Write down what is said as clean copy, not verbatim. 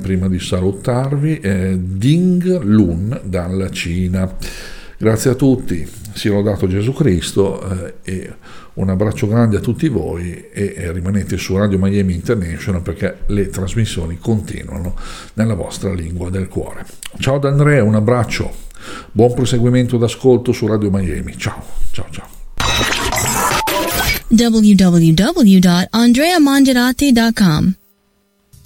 prima di salutarvi, Ding Lun dalla Cina. Grazie a tutti, sia lodato Gesù Cristo, e un abbraccio grande a tutti voi, e rimanete su Radio Miami International perché le trasmissioni continuano nella vostra lingua del cuore. Ciao da Andrea, un abbraccio, buon proseguimento d'ascolto su Radio Miami. Ciao. www.andreamangiarati.com